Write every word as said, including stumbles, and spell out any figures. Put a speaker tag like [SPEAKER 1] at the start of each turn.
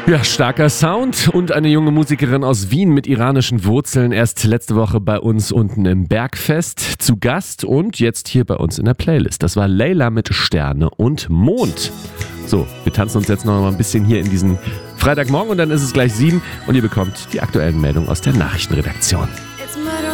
[SPEAKER 1] Ja, starker Sound und eine junge Musikerin aus Wien mit iranischen Wurzeln. Erst letzte Woche bei uns unten im Bergfest zu Gast und jetzt hier bei uns in der Playlist. Das war Layla mit Sterne und Mond. So, wir tanzen uns jetzt noch mal ein bisschen hier in diesen Freitagmorgen und dann ist es gleich sieben und ihr bekommt die aktuellen Meldungen aus der Nachrichtenredaktion.